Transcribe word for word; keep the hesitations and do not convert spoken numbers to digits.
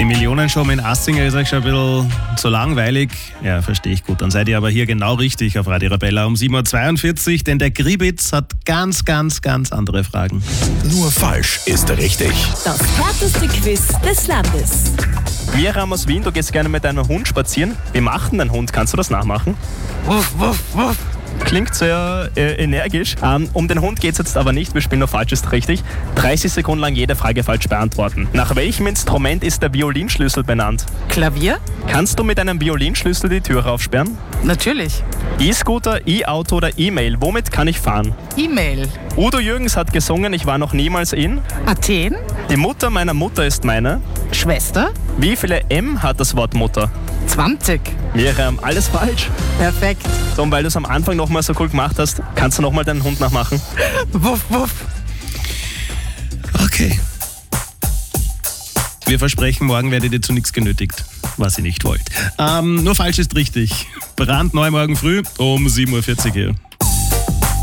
Die Millionenshow mit Assinger ist euch schon ein bisschen zu langweilig. Ja, verstehe ich gut. Dann seid ihr aber hier genau richtig auf Radio Arabella um sieben Uhr zweiundvierzig, denn der Gribitz hat ganz, ganz, ganz andere Fragen. Nur falsch ist richtig. Das härteste Quiz des Landes. Miriam aus Wien, du gehst gerne mit deinem Hund spazieren. Wie macht denn dein Hund? Kannst du das nachmachen? Wuff, wuff, wuff. Klingt sehr äh, energisch. Ähm, um den Hund geht es jetzt aber nicht. Wir spielen nur falsch ist richtig. dreißig Sekunden lang jede Frage falsch beantworten. Nach welchem Instrument ist der Violinschlüssel benannt? Klavier? Kannst du mit einem Violinschlüssel die Tür aufsperren? Natürlich. E-Scooter, E-Auto oder E-Mail? Womit kann ich fahren? E-Mail. Udo Jürgens hat gesungen, ich war noch niemals in. Athen? Die Mutter meiner Mutter ist meine. Schwester? Wie viele M hat das Wort Mutter? zwanzig. Miriam, alles falsch. Perfekt. So, und weil du es am Anfang nochmal so cool gemacht hast, kannst du nochmal deinen Hund nachmachen? Wuff, wuff. Okay. Wir versprechen, morgen werdet ihr zu nichts genötigt, was ihr nicht wollt. Ähm, nur falsch ist richtig. Brandneu morgen früh um sieben Uhr vierzig hier.